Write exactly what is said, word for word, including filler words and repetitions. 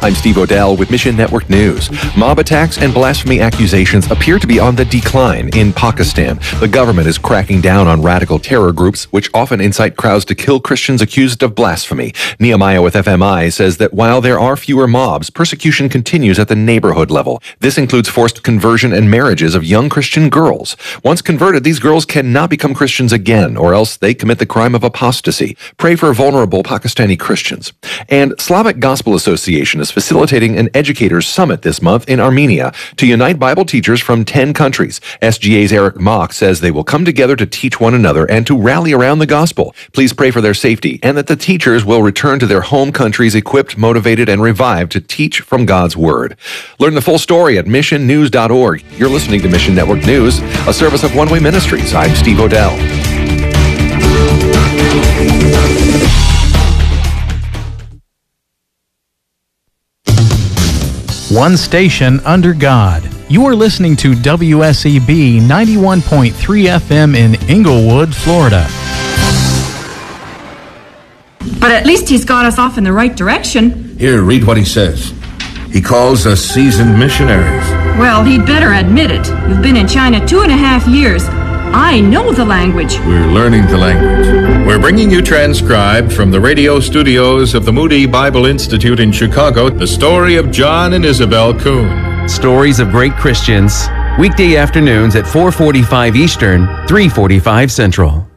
I'm Steve Odell with Mission Network News. Mob attacks and blasphemy accusations appear to be on the decline in Pakistan. The government is cracking down on radical terror groups, which often incite crowds to kill Christians accused of blasphemy. Nehemiah with F M I says that while there are fewer mobs, persecution continues at the neighborhood level. This includes forced conversion and marriages of young Christian girls. Once converted, these girls cannot become Christians again, or else they commit the crime of apostasy. Pray for vulnerable Pakistani Christians. And Slavic Gospel Association is facilitating an educators summit this month in Armenia to unite Bible teachers from ten countries. S G A's Eric Mock says they will come together to teach one another and to rally around the gospel. Please pray for their safety and that the teachers will return to their home countries equipped, motivated, and revived to teach from God's Word. Learn the full story at mission news dot org. You're listening to Mission Network News, a service of One Way Ministries. I'm Steve Odell. One station under God. You are listening to W S E B ninety-one point three F M in Inglewood, Florida. But at least he's got us off in the right direction. Here, read what he says. He calls us seasoned missionaries. Well, he'd better admit it. You've been in China two and a half years. I know the language. We're learning the language. We're bringing you transcribed from the radio studios of the Moody Bible Institute in Chicago, the story of John and Isabel Kuhn. Stories of Great Christians, weekday afternoons at four forty-five Eastern, three forty-five Central.